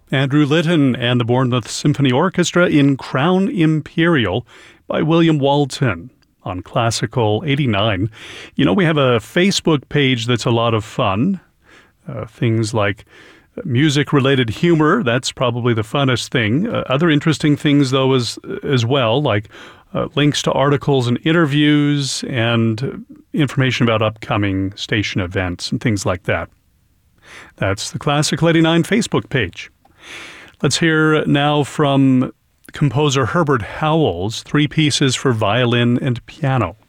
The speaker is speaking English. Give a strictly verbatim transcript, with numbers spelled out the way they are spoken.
Andrew Litton and the Bournemouth Symphony Orchestra in Crown Imperial by William Walton on Classical eighty-nine. You know, we have a Facebook page that's a lot of fun. Uh, things like music-related humor, that's probably the funnest thing. Uh, other interesting things, though, as, as well, like uh, links to articles and interviews and information about upcoming station events and things like that. That's the Classical eighty-nine Facebook page. Let's hear now from composer Herbert Howells, three pieces for violin and piano.